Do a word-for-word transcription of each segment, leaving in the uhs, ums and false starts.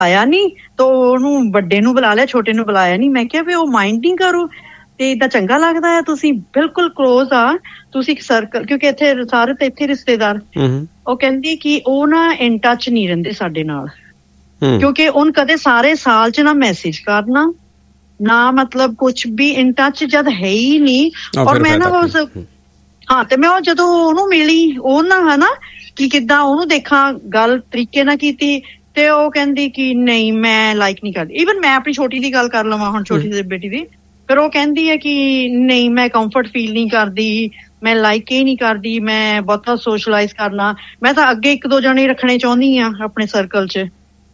ਆਇਆ ਨੀ ਤਾਂ ਉਹਨੂੰ ਵੱਡੇ ਨੂੰ ਬੁਲਾ ਲਿਆ, ਛੋਟੇ ਨੂੰ ਬੁਲਾਇਆ ਨੀ। ਮੈਂ ਕਿਹਾ ਵੀ ਉਹ ਮਾਈਂਡ ਨਹੀਂ ਕਰੋ ਤੇ ਏਦਾਂ ਚੰਗਾ ਲੱਗਦਾ ਹੈ? ਤੁਸੀਂ ਬਿਲਕੁਲ ਕਲੋਜ਼ ਆ, ਤੁਸੀਂ ਇੱਕ ਸਰਕਲ, ਕਿਉਂਕਿ ਇੱਥੇ ਸਾਰੇ ਤੇ ਇੱਥੇ ਰਿਸ਼ਤੇਦਾਰ। ਉਹ ਕਹਿੰਦੀ ਕਿ ਉਹ ਨਾ ਇਨ ਟੱਚ ਨਹੀਂ ਰਹਿੰਦੇ ਸਾਡੇ ਨਾਲ, ਕਿਉਂਕਿ ਉਹਨ ਕਦੇ ਸਾਰੇ ਸਾਲ ਚ ਨਾ ਮੈਸੇਜ ਕਰਨਾ ਨਾ, ਮਤਲਬ ਕੁਛ ਵੀ ਇਨ ਟੱਚ ਜਦ ਹੈ ਹੀ ਨਹੀਂ। ਔਰ ਮੈਂ ਨਾ ਉਸ ਹਾਂ ਤੇ ਮੈਂ ਉਹ ਜਦੋਂ ਉਹਨੂੰ ਮਿਲੀ, ਉਹ ਨਾ ਹਨਾ ਕਿ ਕਿੱਦਾਂ ਉਹਨੂੰ ਦੇਖਾਂ, ਗੱਲ ਤਰੀਕੇ ਨਾਲ ਕੀਤੀ ਤੇ ਉਹ ਕਹਿੰਦੀ ਕਿ ਨਹੀਂ ਮੈਂ ਲਾਈਕ ਨਹੀਂ ਕਰਦੀ। ਈਵਨ ਮੈਂ ਆਪਣੀ ਛੋਟੀ ਦੀ ਗੱਲ ਕਰ ਲਵਾਂ ਹੁਣ, ਛੋਟੀ ਦੀ ਬੇਟੀ ਦੀ, ਫਿਰ ਉਹ ਕਹਿੰਦੀ ਹੈ ਕਿ ਨਹੀਂ ਮੈਂ ਕੰਫਰਟ ਫੀਲ ਨਹੀਂ ਕਰਦੀ, ਮੈਂ ਲਾਈਕ ਹੀ ਨਹੀਂ ਕਰਦੀ, ਮੈਂ ਬਹੁਤਾ ਸੋਸ਼ਲਾਈਜ਼ ਕਰਨਾ, ਮੈਂ ਤਾਂ ਅੱਗੇ ਇੱਕ ਦੋ ਜਣੇ ਰੱਖਣੇ ਚਾਹੁੰਦੀ ਆ ਆਪਣੇ ਸਰਕਲ ਚ।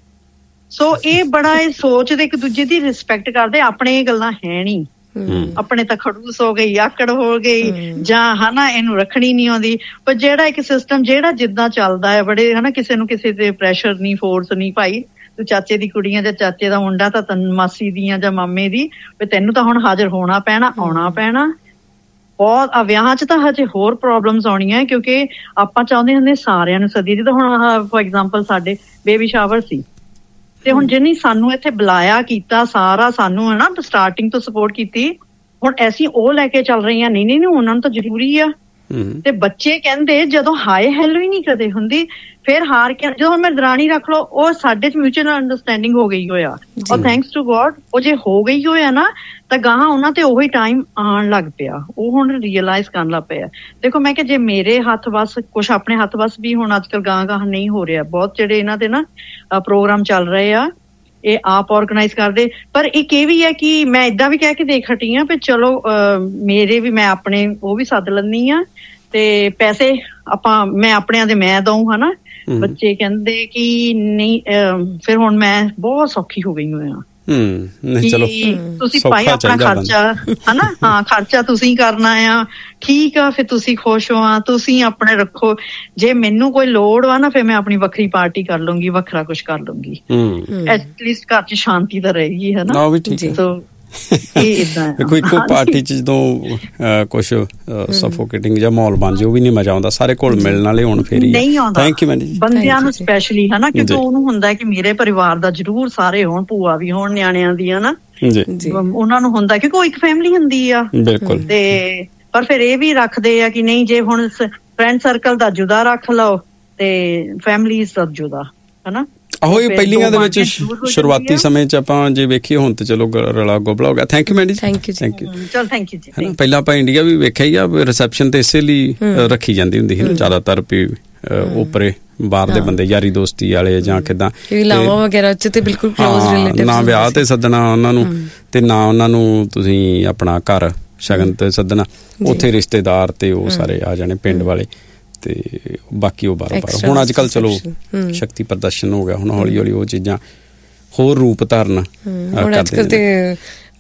ਸੋ ਇਹ ਬੜਾ ਇਹ ਸੋਚਦੇ ਇੱਕ ਦੂਜੇ ਦੀ ਰਿਸਪੈਕਟ ਕਰਦੇ, ਆਪਣੇ ਇਹ ਗੱਲਾਂ ਹੈ ਨੀ, ਆਪਣੇ ਤਾਂ ਖੜੂਸ ਹੋ ਗਈ, ਆਕੜ ਹੋ ਗਈ ਜਾਂ ਹਨਾ ਇਹਨੂੰ ਰੱਖਣੀ ਨੀ ਆਉਂਦੀ। ਪਰ ਜਿਹੜਾ ਇੱਕ ਸਿਸਟਮ ਜਿਹੜਾ ਜਿੱਦਾਂ ਚੱਲਦਾ ਹੈ, ਬੜੇ ਹਨਾ ਕਿਸੇ ਨੂੰ ਕਿਸੇ ਤੇ ਪ੍ਰੈਸ਼ਰ ਨਹੀਂ, ਫੋਰਸ ਨਹੀਂ, ਭਾਈ ਤੂੰ ਚਾਚੇ ਦੀ ਕੁੜੀਆਂ ਜਾਂ ਚਾਚੇ ਦਾ ਮੁੰਡਾ ਤਾਂ ਤੈਨੂੰ ਮਾਸੀ ਦੀਆਂ ਜਾਂ ਮਾਮੇ ਦੀ, ਵੀ ਤੈਨੂੰ ਤਾਂ ਹੁਣ ਹਾਜ਼ਰ ਹੋਣਾ ਪੈਣਾ, ਆਉਣਾ ਪੈਣਾ। ਬਹੁਤ ਵਿਆਹਾਂ ਚ ਤਾਂ ਹਜੇ ਹੋਰ ਪ੍ਰੋਬਲਮਸ ਆਉਣੀਆਂ, ਕਿਉਂਕਿ ਆਪਾਂ ਚਾਹੁੰਦੇ ਹੁੰਦੇ ਸਾਰਿਆਂ ਨੂੰ ਸੱਦੀਏ। ਜਿੱਦਾਂ ਹੁਣ ਫੋਰ ਐਗਜ਼ਾਮਪਲ ਸਾਡੇ ਬੇਬੀ ਸ਼ਾਵਰ ਸੀ ਤੇ ਹੁਣ ਜਿਹਨੇ ਸਾਨੂੰ ਇੱਥੇ ਬੁਲਾਇਆ ਕੀਤਾ, ਸਾਰਾ ਸਾਨੂੰ ਹਨਾ ਸਟਾਰਟਿੰਗ ਤੋਂ ਸਪੋਰਟ ਕੀਤੀ, ਹੁਣ ਅਸੀਂ ਉਹ ਲੈ ਕੇ ਚੱਲ ਰਹੀਆਂ ਨਹੀਂ ਨਹੀਂ ਉਹਨਾਂ ਨੂੰ ਤਾਂ ਜ਼ਰੂਰੀ ਆ। ਤੇ ਬੱਚੇ ਕਹਿੰਦੇ ਜਦੋਂ ਹਾਏ ਹੈਲੋ ਹੀ ਨਹੀਂ ਕਦੇ ਹੁੰਦੀ, ਫਿਰ ਹਾਰ ਕੇ ਜਦੋਂ ਮੈਂ ਦਰਾਣੀ ਰੱਖ ਲਓ, ਉਹ ਸਾਡੇ ਚ ਮਿਊਚੁਅਲ ਅੰਡਰਸਟੈਂਡਿੰਗ ਹੋ ਗਈ ਹੋਇਆ, ਔਰ ਥੈਂਕਸ ਟੂ ਗੋਡ ਉਹ ਜੇ ਹੋ ਗਈ ਹੋਇਆ ਨਾ ਤਾਂ ਗਾਹਾਂ ਉਹਨਾਂ ਤੇ ਉਹੀ ਟਾਈਮ ਆਉਣ ਲੱਗ ਪਿਆ, ਉਹ ਹੁਣ ਰੀਅਲਾਈਜ਼ ਕਰਨ ਲੱਗ ਪਿਆ। ਦੇਖੋ ਮੈਂ ਕਿਹਾ ਜੇ ਮੇਰੇ ਹੱਥ ਵੱਸ ਕੁਛ, ਆਪਣੇ ਹੱਥ ਵੱਸ ਵੀ ਹੁਣ ਅੱਜ ਕੱਲ੍ਹ ਗਾਹਾਂ ਗਾਹਾਂ ਨਹੀਂ ਹੋ ਰਿਹਾ। ਬਹੁਤ ਜਿਹੜੇ ਇਹਨਾਂ ਦੇ ਨਾ ਪ੍ਰੋਗਰਾਮ ਚੱਲ ਰਹੇ ਆ ਇਹ ਆਪ ਔਰਗਨਾਈਜ਼ ਕਰਦੇ, ਪਰ ਇੱਕ ਇਹ ਵੀ ਹੈ ਕਿ ਮੈਂ ਏਦਾਂ ਵੀ ਕਹਿ ਕੇ ਦੇਖ ਹਟੀ ਆ ਵੀ ਚਲੋ ਮੇਰੇ ਵੀ ਮੈਂ ਆਪਣੇ ਉਹ ਵੀ ਸੱਦ ਲੈਂਦੀ ਆ ਤੇ ਪੈਸੇ ਆਪਾਂ ਮੈਂ ਆਪਣਿਆਂ ਦੇ ਮੈਂ ਦਊਂ ਹਨਾ। ਬੱਚੇ ਕਹਿੰਦੇ ਕਿ ਨਹੀਂ, ਫਿਰ ਹੁਣ ਮੈਂ ਬਹੁਤ ਸੌਖੀ ਹੋ ਗਈ ਹੋਇਆ ਤੁਸੀਂ ਭਾਈ ਆਪਣਾ ਖਰਚਾ ਹਨਾ, ਹਾਂ ਖਰਚਾ ਤੁਸੀਂ ਕਰਨਾ ਆ, ਠੀਕ ਆ, ਫਿਰ ਤੁਸੀਂ ਖੁਸ਼ ਹੋ, ਤੁਸੀਂ ਆਪਣੇ ਰੱਖੋ। ਜੇ ਮੈਨੂੰ ਕੋਈ ਲੋੜ ਵਾ ਨਾ ਫਿਰ ਮੈਂ ਆਪਣੀ ਵੱਖਰੀ ਪਾਰਟੀ ਕਰ ਲੂੰਗੀ, ਵੱਖਰਾ ਕੁਛ ਕਰ ਲੂੰਗੀ, ਐਟਲੀਸਟ ਘਰ ਚ ਸ਼ਾਂਤੀ ਤਾਂ ਰਹੇਗੀ ਹਨਾ। ਦੇਖੋ ਇੱਕੋ ਪਾਰਟੀ ਚ ਜਦੋਂ ਕੁਛ ਸਫੋਕੇਟਿੰਗ ਜਾਂ ਮਾਹੌਲ ਬਣ ਜਾਏ ਉਹ ਵੀ ਨੀ ਮਜ਼ਾ ਆਉਂਦਾ, ਸਾਰੇ ਕੋਲ ਮਿਲਣ ਵਾਲੇ ਹੋਣ ਫਿਰ ਹੀ ਨਹੀਂ ਆਉਂਦਾ ਬੰਦਿਆਂ ਨੂੰ ਸਪੈਸ਼ਲੀ ਹਨਾ, ਕਿਉਂਕਿ ਉਹਨੂੰ ਹੁੰਦਾ ਕਿ ਮੇਰੇ ਪਰਿਵਾਰ ਦਾ ਜ਼ਰੂਰ ਸਾਰੇ ਹੋਣ, ਭੂਆ ਵੀ ਹੋਣ, ਨਿਆਣਿਆਂ ਦੀ ਹਨਾ, ਉਹਨਾਂ ਨੂੰ ਹੁੰਦਾ ਕਿਉਂਕਿ ਉਹ ਇੱਕ ਫੈਮਿਲੀ ਹੁੰਦੀ ਆ। ਬਿਲਕੁਲ। ਤੇ ਪਰ ਫਿਰ ਇਹ ਵੀ ਰੱਖਦੇ ਆ ਕਿ ਨਹੀਂ ਜੇ ਹੁਣ ਫਰੈਂਡ ਸਰਕਲ ਦਾ ਜੁਦਾ ਰੱਖ ਲਓ ਤੇ ਫੈਮਿਲੀਜ਼ ਦਾ ਜੁਦਾ ਹਨਾ। ਆਹੋ ਇਹ ਪਹਿਲੀਆਂ ਦੇ ਵਿੱਚ ਸ਼ੁਰੂਆਤੀ ਸਮੇਂ ਚ ਆਪਾਂ ਜੇ ਵੇਖੀਏ, ਹੁਣ ਤੇ ਚਲੋ ਰਲਾ ਗੋਬਲਾ ਹੋ ਗਿਆ। Thank you medi, thank you thank you ਚਲ ਥੈਂਕ ਯੂ ਜੀ। ਹਨਾ ਪਹਿਲਾਂ ਆਪਾਂ ਇੰਡੀਆ ਵੀ ਵੇਖਿਆ ਹੀ ਆ, ਰਿਸੈਪਸ਼ਨ ਤੇ ਇਸੇ ਲਈ ਰੱਖੀ ਜਾਂਦੀ ਹੁੰਦੀ ਸੀ ਨਾ ਜ਼ਿਆਦਾਤਰ, ਵੀ ਉੱਪਰੇ ਬਾਹਰ ਦੇ ਬੰਦੇ ਯਾਰੀ ਦੋਸਤੀ ਵਾਲੇ ਜਾਂ ਕਿੱਦਾਂ ਨਾ ਵਿਆਹ ਤੇ ਸੱਦਣਾ ਉਹਨਾਂ ਨੂੰ ਤੇ ਨਾ ਉਹਨਾਂ ਨੂੰ ਤੁਸੀਂ ਆਪਣਾ ਘਰ ਸ਼ਗਨ ਤੇ ਸੱਦਣਾ, ਉੱਥੇ ਰਿਸ਼ਤੇਦਾਰ ਤੇ ਉਹ ਸਾਰੇ ਆ ਜਾਣੇ ਪਿੰਡ ਵਾਲੇ ਤੇ ਬਾਕੀ ਉਹ ਬਾਹਰੋਂ ਬਾਹਰੋਂ। ਹੁਣ ਅੱਜ ਕੱਲ੍ਹ ਚਲੋ ਸ਼ਕਤੀ ਪ੍ਰਦਰਸ਼ਨ ਹੋ ਗਿਆ, ਹੁਣ ਹੌਲੀ ਹੌਲੀ ਉਹ ਚੀਜ਼ਾਂ ਹੋਰ ਰੂਪ ਧਾਰਨ ਕਰਦੇ।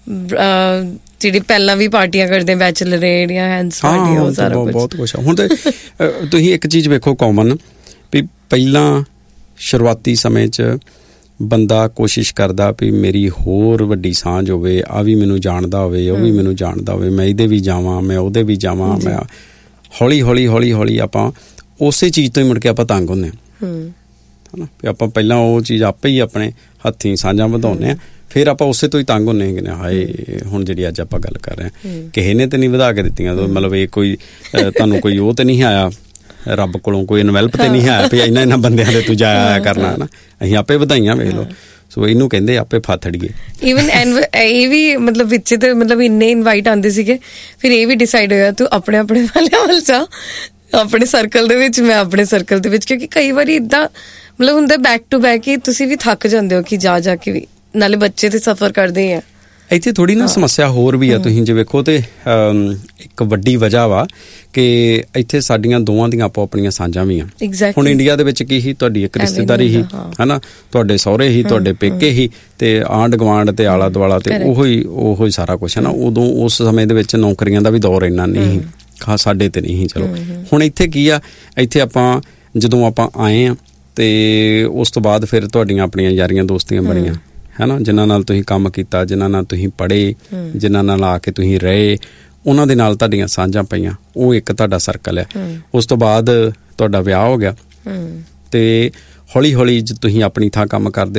ਜਿਹੜੀ ਪਹਿਲਾਂ ਵੀ ਪਾਰਟੀਆਂ ਕਰਦੇ ਬੈਚਲਰ ਜਿਹੜੀਆਂ ਹੈਂਡਸ ਪਾਰਟੀਆਂ, ਉਹ ਸਾਰਾ ਕੁਝ ਬਹੁਤ ਕੁਛ। ਹੁਣ ਤੇ ਤੁਸੀਂ ਇੱਕ ਚੀਜ਼ ਵੇਖੋ ਕਾਮਨ, ਵੀ ਪਹਿਲਾਂ ਸ਼ੁਰੂਆਤੀ ਸਮੇਂ 'ਚ ਬੰਦਾ ਕੋਸ਼ਿਸ਼ ਕਰਦਾ ਵੀ ਮੇਰੀ ਹੋਰ ਵੱਡੀ ਸਾਂਝ ਹੋਵੇ, ਆ ਵੀ ਮੈਨੂੰ ਜਾਣਦਾ ਹੋਵੇ, ਉਹ ਵੀ ਮੈਨੂੰ ਜਾਣਦਾ ਹੋਵੇ, ਮੈਂ ਇਹਦੇ ਵੀ ਜਾਵਾਂ, ਮੈਂ ਉਹਦੇ ਵੀ ਜਾਵਾਂ। ਮੈਂ ਹੌਲੀ ਹੌਲੀ ਹੌਲੀ ਹੌਲੀ ਆਪਾਂ ਉਸੇ ਚੀਜ਼ ਤੋਂ ਹੀ ਮੁੜ ਕੇ ਆਪਾਂ ਤੰਗ ਹੁੰਦੇ ਹਾਂ ਹੈ ਨਾ, ਵੀ ਆਪਾਂ ਪਹਿਲਾਂ ਉਹ ਚੀਜ਼ ਆਪੇ ਹੀ ਆਪਣੇ ਹੱਥੀਂ ਸਾਂਝਾਂ ਵਧਾਉਂਦੇ ਹਾਂ, ਫਿਰ ਆਪਾਂ ਉਸੇ ਤੋਂ ਹੀ ਤੰਗ ਹੁੰਦੇ ਕਿ ਹਾਏ ਹੁਣ ਜਿਹੜੀ ਅੱਜ ਆਪਾਂ ਗੱਲ ਕਰ ਰਹੇ ਹਾਂ ਕਿਸੇ ਨੇ ਤਾਂ ਨਹੀਂ ਵਧਾ ਕੇ ਦਿੱਤੀਆਂ, ਮਤਲਬ ਇਹ ਕੋਈ ਤੁਹਾਨੂੰ ਕੋਈ ਉਹ ਤਾਂ ਨਹੀਂ ਆਇਆ ਰੱਬ ਕੋਲੋਂ, ਕੋਈ ਇਨਵੈਲਪ ਤੇ ਨਹੀਂ ਆਇਆ ਵੀ ਇਹਨਾਂ ਇਹਨਾਂ ਬੰਦਿਆਂ ਦੇ ਤੂੰ ਜਾਇਆ ਆਇਆ ਕਰਨਾ ਹੈ ਨਾ, ਅਸੀਂ ਆਪੇ ਵਧਾਈਆਂ ਵੇਖ ਲਓ। ਸੋ ਇਹਨੂੰ ਕਹਿੰਦੇ ਆਪੇ ਫਾਥੜੀਏ। ਈਵਨ ਇਹ ਵੀ ਮਤਲਬ ਵਿੱਚ ਤੇ ਮਤਲਬ ਇੰਨੇ ਇਨਵਾਈਟ ਆਉਂਦੇ ਸੀਗੇ, ਫਿਰ ਇਹ ਵੀ ਡਿਸਾਈਡ ਹੋਇਆ ਤੂੰ ਆਪਣੇ ਆਪਣੇ ਵਾਲਿਆਂ ਵੱਲ ਜਾ, ਆਪਣੇ ਸਰਕਲ ਦੇ ਵਿੱਚ, ਮੈਂ ਆਪਣੇ ਸਰਕਲ ਦੇ ਵਿੱਚ, ਕਿਉਂਕਿ ਕਈ ਵਾਰੀ ਇੱਦਾਂ ਮਤਲਬ ਹੁੰਦਾ ਬੈਕ ਟੂ ਬੈਕ ਹੀ ਤੁਸੀਂ ਵੀ ਥੱਕ ਜਾਂਦੇ ਹੋ ਕਿ ਜਾ ਜਾ ਕੇ ਵੀ, ਨਾਲੇ ਬੱਚੇ ਤੇ ਸਫਰ ਕਰਦੇ ਆ। ਇੱਥੇ ਥੋੜ੍ਹੀ ਨਾ ਸਮੱਸਿਆ ਹੋਰ ਵੀ ਆ, ਤੁਸੀਂ ਜੇ ਵੇਖੋ ਤੇ ਇੱਕ ਵੱਡੀ ਵਜ੍ਹਾ ਵਾ ਕਿ ਇੱਥੇ ਸਾਡੀਆਂ ਦੋਵਾਂ ਦੀਆਂ ਆਪੋ ਆਪਣੀਆਂ ਸਾਂਝਾਂ ਵੀ ਆ। ਹੁਣ ਇੰਡੀਆ ਦੇ ਵਿੱਚ ਕੀ ਸੀ, ਤੁਹਾਡੀ ਇੱਕ ਰਿਸ਼ਤੇਦਾਰੀ ਸੀ ਹੈ ਨਾ, ਤੁਹਾਡੇ ਸਹੁਰੇ ਸੀ, ਤੁਹਾਡੇ ਪੇਕੇ ਸੀ, ਤੇ ਆਂਢ ਗੁਆਂਢ ਤੇ ਆਲਾ ਦੁਆਲਾ ਤੇ ਉਹੋ ਹੀ ਉਹੋ ਹੀ ਸਾਰਾ ਕੁਛ ਹੈ ਨਾ। ਉਦੋਂ ਉਸ ਸਮੇਂ ਦੇ ਵਿੱਚ ਨੌਕਰੀਆਂ ਦਾ ਵੀ ਦੌਰ ਇੰਨਾ ਨਹੀਂ ਸੀ, ਖਾਸ ਸਾਡੇ ਤੇ ਨਹੀਂ ਸੀ। ਚਲੋ ਹੁਣ ਇੱਥੇ ਕੀ ਆ, ਇੱਥੇ ਆਪਾਂ ਜਦੋਂ ਆਪਾਂ ਆਏ ਹਾਂ ਤੇ ਉਸ ਤੋਂ ਬਾਅਦ ਫਿਰ ਤੁਹਾਡੀਆਂ ਆਪਣੀਆਂ ਯਾਰੀਆਂ ਦੋਸਤੀਆਂ ਬਣੀਆਂ ਹੈ ਨਾ, ਜਿਨ੍ਹਾਂ ਨਾਲ ਤੁਸੀਂ ਕੰਮ ਕੀਤਾ, ਜਿਨ੍ਹਾਂ ਨਾਲ ਤੁਸੀਂ ਪੜ੍ਹੇ, ਜਿਨ੍ਹਾਂ ਨਾਲ ਆ ਕੇ ਤੁਸੀਂ ਰਹੇ, ਉਹਨਾਂ ਦੇ ਨਾਲ ਤੁਹਾਡੀਆਂ ਸਾਂਝਾਂ ਪਈਆਂ, ਉਹ ਇੱਕ ਤੁਹਾਡਾ ਸਰਕਲ ਹੈ। ਉਸ ਤੋਂ ਬਾਅਦ ਤੁਹਾਡਾ ਵਿਆਹ ਹੋ ਗਿਆ ਤੇ ਹੌਲੀ ਹੌਲੀ ਤੁਸੀਂ ਆਪਣੀ ਥਾਂ ਕੰਮ ਕਰਦੇ ਹੋ,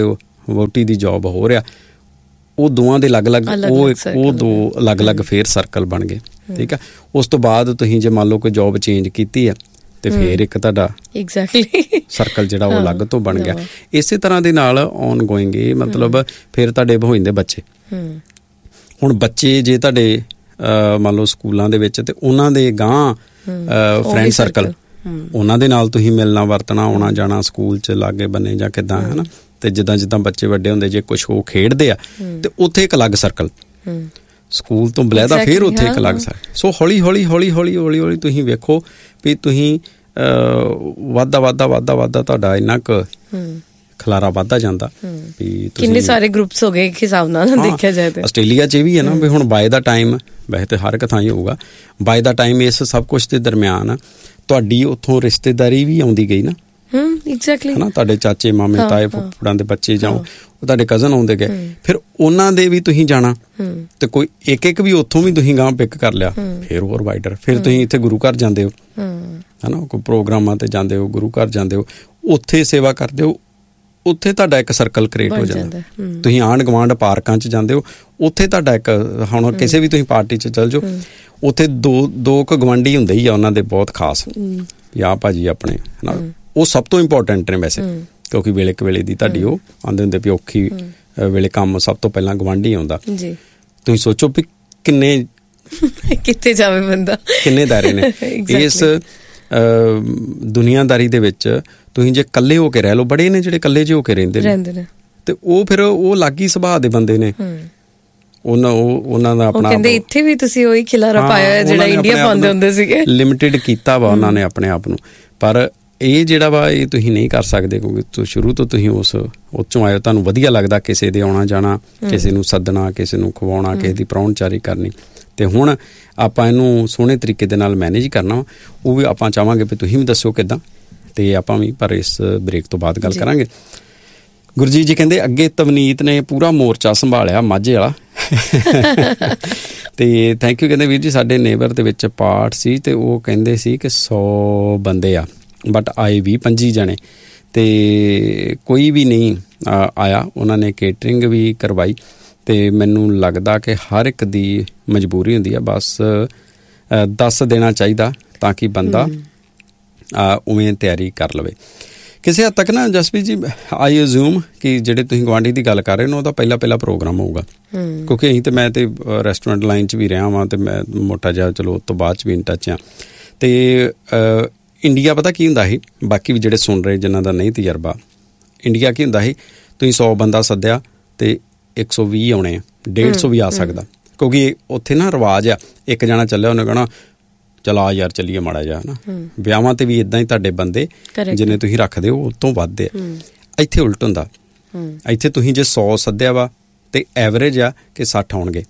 ਵਹੁਟੀ ਦੀ ਜੌਬ ਹੋ ਰਿਹਾ, ਉਹ ਦੋਵਾਂ ਦੇ ਅਲੱਗ-ਅਲੱਗ ਉਹ ਉਹ ਦੋ ਅਲੱਗ-ਅਲੱਗ ਫੇਰ ਸਰਕਲ ਬਣ ਗਏ। ਠੀਕ ਆ, ਉਸ ਤੋਂ ਬਾਅਦ ਤੁਸੀਂ ਜੇ ਮੰਨ ਲਓ ਕੋਈ ਜੌਬ ਚੇਂਜ ਕੀਤੀ ਆ ਤੇ ਫੇਰ ਇੱਕ ਤੁਹਾਡਾ ਐਗਜ਼ੈਕਟਲੀ ਸਰਕਲ ਜਿਹੜਾ ਉਹ ਅਲੱਗ ਤੋਂ ਬਣ ਗਿਆ। ਇਸੇ ਤਰ੍ਹਾਂ ਦੇ ਨਾਲ ਔਨ ਗੋਇੰਗ ਇਹ ਮਤਲਬ ਫਿਰ ਤੁਹਾਡੇ ਹੋ ਜਾਂਦੇ ਬੱਚੇ। ਹੁਣ ਬੱਚੇ ਜੇ ਤੁਹਾਡੇ ਮੰਨ ਲਓ ਸਕੂਲਾਂ ਦੇ ਵਿੱਚ ਤੇ ਉਹਨਾਂ ਦੇ ਗਾਂਹ ਫਰੈਂਡ ਸਰਕਲ, ਉਹਨਾਂ ਦੇ ਨਾਲ ਤੁਸੀਂ ਮਿਲਣਾ ਵਰਤਣਾ, ਆਉਣਾ ਜਾਣਾ ਸਕੂਲ 'ਚ ਲਾਗੇ ਬੰਨੇ ਜਾਂ ਕਿੱਦਾਂ ਹੈ ਨਾ। ਤੇ ਜਿੱਦਾਂ ਜਿੱਦਾਂ ਬੱਚੇ ਵੱਡੇ ਹੁੰਦੇ, ਜੇ ਕੁਛ ਉਹ ਖੇਡਦੇ ਆ ਤੇ ਉੱਥੇ ਇੱਕ ਅਲੱਗ ਸਰਕਲ, ਸਕੂਲ ਤੋਂ ਬਲੈਦਾ ਫਿਰ ਉੱਥੇ ਇੱਕ ਅਲੱਗ ਸਰਕਲ। ਸੋ ਹੌਲੀ ਹੌਲੀ ਹੌਲੀ ਹੌਲੀ ਹੌਲੀ ਹੌਲੀ ਤੁਸੀਂ ਵੇਖੋ ਵੀ ਤੁਸੀਂ ਵੱਧਦਾ ਵੱਧਦਾ ਵੱਧਦਾ ਵੱਧਦਾ ਤੁਹਾਡਾ ਇੰਨਾ ਕੁ ਖਲਾਰਾ ਵੱਧਦਾ ਜਾਂਦਾ ਵੀ ਕਿੰਨੇ ਸਾਰੇ ਗਰੁੱਪਸ ਹੋ ਗਏ ਇੱਕ ਹਿਸਾਬ ਨਾਲ ਦੇਖਿਆ ਜਾਏ ਤੇ। ਆਸਟ੍ਰੇਲੀਆ 'ਚ ਇਹ ਵੀ ਹੈ ਨਾ ਵੀ ਹੁਣ ਬਾਏ ਦਾ ਟਾਈਮ, ਵੈਸੇ ਤਾਂ ਹਰ ਇੱਕ ਥਾਂ ਹੀ ਹੋਊਗਾ, ਬਾਏ ਦਾ ਟਾਈਮ ਇਸ ਸਭ ਕੁਛ ਦੇ ਦਰਮਿਆਨ ਤੁਹਾਡੀ ਉੱਥੋਂ ਰਿਸ਼ਤੇਦਾਰੀ ਵੀ ਆਉਂਦੀ ਗਈ ਨਾ। ਐਗਜ਼ੈਕਟਲੀ ਹਨਾ, ਤੁਹਾਡੇ ਚਾਚੇ ਮਾਮੇ ਤਾਏ ਫੁੱਫੜਾਂ ਦੇ ਬੱਚੇ ਜਾਂ ਉਹ ਤੁਹਾਡੇ ਕਜ਼ਨ ਆਉਂਦੇ ਗਏ, ਫਿਰ ਉਹਨਾਂ ਦੇ ਵੀ ਤੁਸੀਂ ਜਾਣਾ ਤੇ ਕੋਈ ਇੱਕ ਇੱਕ ਵੀ ਉੱਥੋਂ ਵੀ ਤੁਸੀਂ ਗਾਂਹ ਪਿਕ ਕਰ ਲਿਆ, ਫਿਰ ਹੋਰ ਵਾਈਡਰ। ਫਿਰ ਤੁਸੀਂ ਇੱਥੇ ਗੁਰੂ ਘਰ ਜਾਂਦੇ ਹੋ ਹਨਾ, ਕੋਈ ਪ੍ਰੋਗਰਾਮਾਂ ਤੇ ਜਾਂਦੇ ਹੋ, ਗੁਰੂ ਘਰ ਜਾਂਦੇ ਹੋ, ਉੱਥੇ ਸੇਵਾ ਕਰਦੇ ਹੋ, ਉੱਥੇ ਤੁਹਾਡਾ ਇੱਕ ਸਰਕਲ ਕ੍ਰੀਏਟ ਹੋ ਜਾਂਦਾ। ਤੁਸੀਂ ਆਂਢ ਗੁਆਂਢ ਪਾਰਕਾਂ 'ਚ ਜਾਂਦੇ ਹੋ, ਉੱਥੇ ਤੁਹਾਡਾ ਇੱਕ, ਹੁਣ ਕਿਸੇ ਵੀ ਤੁਸੀਂ ਪਾਰਟੀ 'ਚ ਚੱਲ ਜਾਓ, ਉੱਥੇ ਦੋ ਦੋ ਕੁ ਗਵਾਂਢੀ ਹੁੰਦੇ ਹੀ ਆ ਉਹਨਾਂ ਦੇ ਬਹੁਤ ਖਾਸ, ਵੀ ਆਹ ਭਾਜੀ ਆਪਣੇ ਨਾਲ, ਉਹ ਸਭ ਤੋਂ ਇੰਪੋਰਟੈਂਟ ਨੇ ਵੈਸੇ, ਕਿਉਂਕਿ ਵੇਲੇ ਕੁ ਵੇਲੇ ਦੀ ਤੁਹਾਡੀ ਉਹ ਆਉਂਦੇ ਹੁੰਦੇ ਵੀ ਔਖੀ ਵੇਲੇ ਕੰਮ ਸਭ ਤੋਂ ਪਹਿਲਾਂ ਗਵਾਂਢੀ ਆਉਂਦਾ। ਤੁਸੀਂ ਸੋਚੋ ਵੀ ਕਿੰਨੇ ਕਿੱਥੇ ਜਾਵੇ ਬੰਦਾ, ਕਿੰਨੇ ਦਾਇਰੇ ਨੇ ਇਸ ਦੁਨੀਆਦਾਰੀ ਦੇ ਵਿੱਚ। ਤੁਸੀਂ ਜੇ ਇਕੱਲੇ ਹੋ ਕੇ ਰਹਿ ਲਓ, ਬੜੇ ਨੇ ਜਿਹੜੇ ਇਕੱਲੇ ਜਿਹੇ ਹੋ ਕੇ ਰਹਿੰਦੇ ਨੇ, ਤੇ ਉਹ ਫਿਰ ਉਹ ਅਲੱਗ ਹੀ ਸੁਭਾਅ ਦੇ ਬੰਦੇ ਨੇ। ਉਹਨਾਂ ਉਹ ਉਹਨਾਂ ਦਾ ਆਪਣਾ ਕਹਿੰਦੇ ਇੱਥੇ ਵੀ ਤੁਸੀਂ ਉਹੀ ਖਿਲਾਰਾ ਪਾਇਆ ਜਿਹੜਾ ਇੰਡੀਆ ਪਾਉਂਦੇ ਹੁੰਦੇ ਸੀਗੇ, ਲਿਮਿਟਿਡ ਕੀਤਾ ਵਾ ਉਹਨਾਂ ਨੇ ਆਪਣੇ ਆਪ ਨੂੰ। ਪਰ ਇਹ ਜਿਹੜਾ ਵਾ ਇਹ ਤੁਸੀਂ ਨਹੀਂ ਕਰ ਸਕਦੇ, ਕਿਉਂਕਿ ਸ਼ੁਰੂ ਤੋਂ ਤੁਸੀਂ ਉਸ ਉਹ 'ਚੋਂ ਆਏ ਹੋ, ਤੁਹਾਨੂੰ ਵਧੀਆ ਲੱਗਦਾ ਕਿਸੇ ਦੇ ਆਉਣਾ ਜਾਣਾ, ਕਿਸੇ ਨੂੰ ਸੱਦਣਾ, ਕਿਸੇ ਨੂੰ ਖਵਾਉਣਾ, ਕਿਸੇ ਦੀ ਪ੍ਰਾਹੁਣਚਾਰੀ ਕਰਨੀ। ਤੇ ਹੁਣ ਆਪਾਂ ਇਹਨੂੰ ਸੋਹਣੇ ਤਰੀਕੇ ਦੇ ਨਾਲ ਮੈਨੇਜ ਕਰਨਾ, ਉਹ ਵੀ ਆਪਾਂ ਚਾਹਾਂਗੇ ਵੀ ਤੁਸੀਂ ਵੀ ਦੱਸੋ ਕਿੱਦਾਂ, ਤੇ ਆਪਾਂ ਵੀ ਪਰ ਇਸ ਬ੍ਰੇਕ ਤੋਂ ਬਾਅਦ ਗੱਲ ਕਰਾਂਗੇ। ਗੁਰਜੀਤ ਜੀ ਕਹਿੰਦੇ ਅੱਗੇ ਤਵਨੀਤ ਨੇ ਪੂਰਾ ਮੋਰਚਾ ਸੰਭਾਲਿਆ ਮਾਝੇ ਵਾਲਾ ਤੇ ਥੈਂਕ ਯੂ। ਕਹਿੰਦੇ ਵੀਰ ਜੀ ਸਾਡੇ ਨੇਬਰ ਦੇ ਵਿੱਚ ਪਾਠ ਸੀ ਤੇ ਉਹ ਕਹਿੰਦੇ ਸੀ ਕਿ ਸੌ ਬੰਦੇ ਆ, ਬਟ ਆਏ ਵੀ ਪੰਜੀ ਜਣੇ ਤੇ ਕੋਈ ਵੀ ਨਹੀਂ ਆਇਆ। ਉਹਨਾਂ ਨੇ ਕੇਟਰਿੰਗ ਵੀ ਕਰਵਾਈ ਤੇ ਮੈਨੂੰ ਲੱਗਦਾ ਕਿ ਹਰ ਇੱਕ ਦੀ ਮਜਬੂਰੀ ਹੁੰਦੀ ਆ, ਬਸ ਦੱਸ ਦੇਣਾ ਚਾਹੀਦਾ ਤਾਂ ਕਿ ਬੰਦਾ ਉਵੇਂ ਤਿਆਰੀ ਕਰ ਲਵੇ। ਕਿਸੇ ਹੱਦ ਤੱਕ ਨਾ ਜਸਪ੍ਰੀਤ ਜੀ ਆਈ ਅਜ਼ਿਊਮ ਕਿ ਜਿਹੜੇ ਤੁਸੀਂ ਗੁਆਂਢੀ ਦੀ ਗੱਲ ਕਰ ਰਹੇ ਹੋ ਉਹਦਾ ਪਹਿਲਾ ਪਹਿਲਾ ਪ੍ਰੋਗਰਾਮ ਹੋਊਗਾ, ਕਿਉਂਕਿ ਅਸੀਂ ਤੇ ਮੈਂ ਤੇ ਰੈਸਟੋਰੈਂਟ ਲਾਈਨ 'ਚ ਵੀ ਰਿਹਾ ਵਾਂ ਤੇ ਮੈਂ ਮੋਟਾ ਜਿਹਾ ਚਲੋ ਉਸ ਤੋਂ ਬਾਅਦ 'ਚ ਵੀ ਇਨ ਟੱਚ ਆ। ਤੇ ਇੰਡੀਆ ਪਤਾ ਕੀ ਹੁੰਦਾ ਸੀ, ਬਾਕੀ ਵੀ ਜਿਹੜੇ ਸੁਣ ਰਹੇ ਜਿਨ੍ਹਾਂ ਦਾ ਨਹੀਂ ਤਜਰਬਾ, ਇੰਡੀਆ ਕੀ ਹੁੰਦਾ ਸੀ, ਤੁਸੀਂ ਸੌ ਬੰਦਾ ਸੱਦਿਆ ਤੇ ਇੱਕ ਸੌ ਵੀਹ ਆਉਣੇ ਆ, ਡੇਢ ਸੌ ਵੀ ਆ ਸਕਦਾ, ਕਿਉਂਕਿ ਉੱਥੇ ਨਾ ਰਿਵਾਜ ਆ, ਇੱਕ ਜਾਣਾ ਚੱਲਿਆ ਉਹਨੇ ਕਹਿਣਾ ਚਲਾ ਯਾਰ ਚੱਲੀਏ ਮਾੜਾ ਜਿਹਾ ਨਾ। ਵਿਆਹਾਂ ਤੇ ਵੀ ਇੱਦਾਂ ਹੀ ਤੁਹਾਡੇ ਬੰਦੇ ਜਿੰਨੇ ਤੁਸੀਂ ਰੱਖਦੇ ਹੋ ਉਹ ਤੋਂ ਵੱਧ ਆ। ਇੱਥੇ ਉਲਟ ਹੁੰਦਾ, ਇੱਥੇ ਤੁਸੀਂ ਜੇ ਸੌ ਸੱਦਿਆ ਵਾ ਤੇ ਐਵਰੇਜ ਆ ਕਿ ਸੱਠ ਆਉਣਗੇ।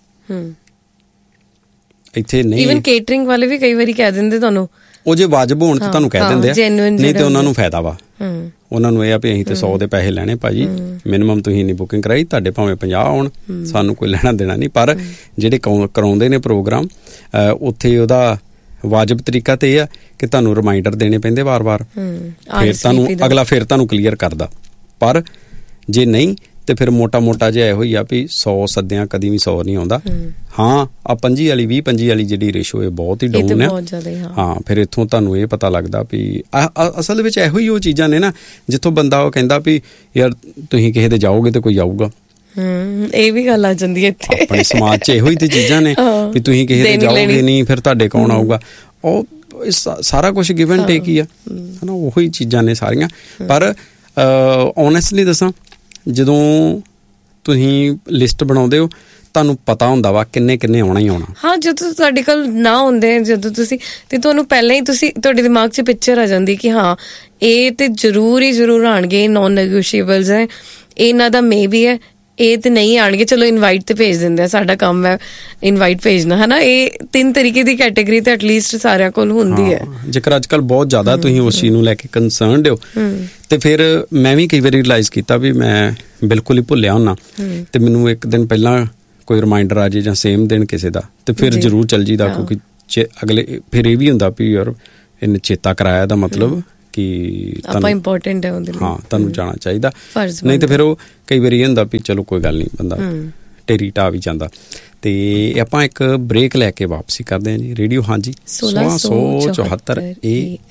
ਇੱਥੇ ਨਹੀਂ, ਈਵਨ ਕੇਟਰਿੰਗ ਵਾਲੇ ਵੀ ਕਈ ਵਾਰੀ ਕਹਿ ਦਿੰਦੇ ਤੁਹਾਨੂੰ, ਉਹ ਜੇ ਵਾਜਬ ਹੋਣ ਤੇ ਤੁਹਾਨੂੰ ਕਹਿ ਦਿੰਦੇ ਆ, ਨਹੀਂ ਤੇ ਉਹਨਾਂ ਨੂੰ ਫਾਇਦਾ ਵਾ, ਉਹਨਾਂ ਨੂੰ ਇਹ ਆ ਵੀ ਅਸੀਂ ਤੇ ਸੌ ਦੇ ਪੈਸੇ ਲੈਣੇ ਭਾਜੀ, ਮਿਨੀਮਮ ਤੁਸੀਂ ਇੰਨੀ ਬੁਕਿੰਗ ਕਰਾਈ, ਤੁਹਾਡੇ ਭਾਵੇਂ ਪੰਜਾਹ ਆਉਣ, ਸਾਨੂੰ ਕੋਈ ਲੈਣਾ ਦੇਣਾ ਨਹੀਂ। ਪਰ ਜਿਹੜੇ ਕਰਾਉਂਦੇ ਨੇ ਪ੍ਰੋਗਰਾਮ ਉੱਥੇ ਉਹਦਾ ਵਾਜਬ ਤਰੀਕਾ ਤੇ ਇਹ ਆ ਕਿ ਤੁਹਾਨੂੰ ਰਿਮਾਈਂਡਰ ਦੇਣੇ ਪੈਂਦੇ ਵਾਰ-ਵਾਰ, ਫਿਰ ਤੁਹਾਨੂੰ ਅਗਲਾ ਫਿਰ ਤੁਹਾਨੂੰ ਕਲੀਅਰ ਕਰਦਾ। ਪਰ ਜੇ ਨਹੀਂ ਤੇ ਫਿਰ ਮੋਟਾ ਮੋਟਾ ਜਿਹਾ ਇਹੋ ਹੀ ਆ ਵੀ ਸੌ ਸੱਦਿਆਂ ਕਦੀ ਵੀ ਸੌ ਨਹੀਂ ਆਉਂਦਾ। ਹਾਂ ਆ ਪੰਜੀ ਵਾਲੀ ਵੀਹ ਪੰਜੀ ਵਾਲੀ ਜਿਹੜੀ ਰੇਸ਼ੋ ਇਹ ਬਹੁਤ ਹੀ ਡਾਊਨ ਆ। ਹਾਂ ਫਿਰ ਇੱਥੋਂ ਤੁਹਾਨੂੰ ਇਹ ਪਤਾ ਲੱਗਦਾ ਵੀ ਅਸਲ ਵਿੱਚ ਇਹੋ ਹੀ ਉਹ ਚੀਜ਼ਾਂ ਨੇ ਨਾ ਜਿੱਥੋਂ ਬੰਦਾ ਉਹ ਕਹਿੰਦਾ ਵੀ ਯਾਰ ਤੁਸੀਂ ਕਿਸੇ ਦੇ ਜਾਓਗੇ ਤੇ ਕੋਈ ਆਊਗਾ। ਇਹ ਵੀ ਗੱਲ ਆ ਜਾਂਦੀ ਹੈ ਇੱਥੇ ਆਪਣੇ ਸਮਾਜ 'ਚ, ਇਹੋ ਹੀ ਤੇ ਚੀਜ਼ਾਂ ਨੇ ਵੀ ਤੁਸੀਂ ਕਿਸੇ ਦੇ ਜਾਓਗੇ ਨਹੀਂ ਫਿਰ ਤੁਹਾਡੇ ਕੌਣ ਆਊਗਾ। ਉਹ ਸਾਰਾ ਕੁਛ ਗਿਵ ਐਂਡ ਟੇਕ ਹੀ ਆ, ਹਨਾ, ਉਹੀ ਚੀਜ਼ਾਂ ਨੇ ਸਾਰੀਆਂ। ਪਰ ਓਨੈਸਟਲੀ ਦੱਸਾਂ, ਜਦੋਂ ਤੁਸੀਂ ਲਿਸਟ ਬਣਾਉਂਦੇ ਹੋ ਤੁਹਾਨੂੰ ਪਤਾ ਹੁੰਦਾ ਵਾ ਕਿੰਨੇ ਕਿੰਨੇ ਆਉਣਾ ਹੀ ਆਉਣਾ। ਹਾਂ, ਜਦੋਂ ਤੁਹਾਡੇ ਕੋਲ ਨਾ ਹੁੰਦੇ, ਜਦੋਂ ਤੁਸੀਂ ਤੇ ਤੁਹਾਨੂੰ ਪਹਿਲਾਂ ਹੀ ਤੁਸੀਂ ਤੁਹਾਡੇ ਦਿਮਾਗ 'ਚ ਪਿਕਚਰ ਆ ਜਾਂਦੀ ਕਿ ਹਾਂ ਇਹ ਤੇ ਜ਼ਰੂਰ ਹੀ ਜ਼ਰੂਰ ਆਉਣਗੇ, ਨੋਨ ਨੈਗੋਸ਼ੀਏਬਲਸ ਹੈ, ਇਹਨਾਂ ਦਾ ਮੇ ਵੀ ਹੈ, ਇਹ ਤੇ ਨਹੀਂ ਆਉਣਗੇ, ਚਲੋ ਇਨਵਾਈਟ ਤੇ ਭੇਜ ਦਿੰਦੇ ਆ, ਸਾਡਾ ਕੰਮ ਹੈ ਇਨਵਾਈਟ ਭੇਜਣਾ, ਹਨਾ। ਇਹ ਤਿੰਨ ਤਰੀਕੇ ਦੀ ਕੈਟੇਗਰੀ ਤੇ ਐਟਲੀਸਟ ਸਾਰਿਆਂ ਕੋਲ ਹੁੰਦੀ ਹੈ। ਜੇਕਰ ਅੱਜ ਕੱਲ੍ਹ ਬਹੁਤ ਜ਼ਿਆਦਾ ਤੁਸੀਂ ਉਸ ਚੀਜ਼ ਨੂੰ ਲੈ ਕੇ ਕੰਸਰਨਡ ਹੋ ਤੇ ਫਿਰ ਮੈਂ ਵੀ ਕਈ ਵਾਰੀ ਰਿਲਾਈਜ਼ ਕੀਤਾ ਵੀ ਮੈਂ ਬਿਲਕੁਲ ਹੀ ਭੁੱਲਿਆ ਹੁੰਦਾ ਤੇ ਮੈਨੂੰ ਇੱਕ ਦਿਨ ਪਹਿਲਾਂ ਕੋਈ ਰਿਮਾਈਂਡਰ ਆ ਜੇ ਜਾਂ ਸੇਮ ਦਿਨ ਕਿਸੇ ਦਾ ਤੇ ਫਿਰ ਜ਼ਰੂਰ ਚੱਲ ਜੀਦਾ, ਕਿਉਂਕਿ ਅਗਲੇ ਫਿਰ ਇਹ ਵੀ ਹੁੰਦਾ ਵੀ ਯਾਰ ਇਹਨੇ ਚੇਤਾ ਕਰਾਇਆ ਦਾ ਮਤਲਬ ਕਿ ਆਪਾਂ ਇੰਪੋਰਟੈਂਟ ਹੈ ਉਹਦੇ ਲਈ। ਹਾਂ, ਤੁਹਾਨੂੰ ਜਾਣਾ ਚਾਹੀਦਾ। ਨਹੀਂ ਤਾਂ ਫਿਰ ਉਹ ਕਈ ਵਾਰੀ ਇਹ ਹੁੰਦਾ ਵੀ ਚਲੋ ਕੋਈ ਗੱਲ ਨਹੀਂ, ਬੰਦਾ ਢੇਰੀ ਢਾਹ ਵੀ ਜਾਂਦਾ। ਤੇ ਆਪਾਂ ਇੱਕ ਬ੍ਰੇਕ ਲੈ ਕੇ ਵਾਪਸੀ ਕਰਦੇ ਹਾਂ ਜੀ। ਰੇਡੀਓ ਹਾਂਜੀ ਸੋਲਾਂ ਸੌ ਚੌਹੱਤਰ ਇਹ